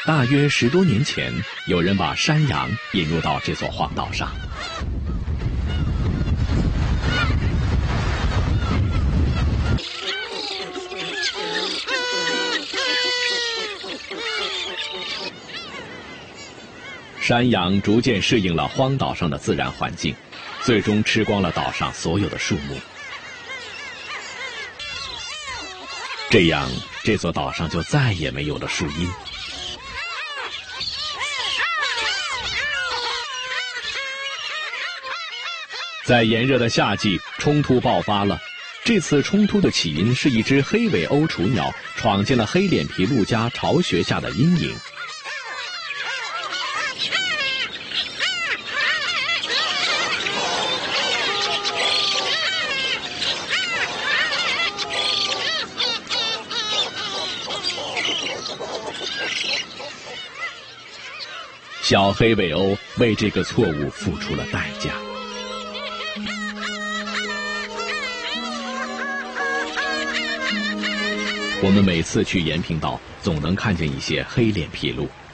大约10多年前，有人把山羊引入到这座荒岛上。山羊逐渐适应了荒岛上的自然环境，最终吃光了岛上所有的树木。这样，这座岛上就再也没有了树荫。在炎热的夏季，冲突爆发了。这次冲突的起因是一只黑尾鸥雏鸟闯进了黑脸琵鹭家巢穴下的阴影。小黑尾鸥为这个错误付出了代价。我们每次去延平岛，总能看见一些黑脸琵鹭。